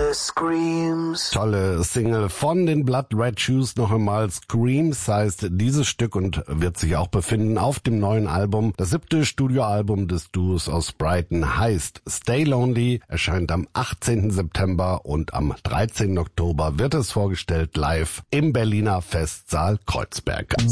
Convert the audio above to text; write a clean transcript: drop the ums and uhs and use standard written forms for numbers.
Tolle Single von den Blood Red Shoes, noch einmal Screams heißt dieses Stück und wird sich auch befinden auf dem neuen Album. Das 7. Studioalbum des Duos aus Brighton heißt Stay Lonely, erscheint am 18. September und am 13. Oktober wird es vorgestellt live im Berliner Festsaal Kreuzberg.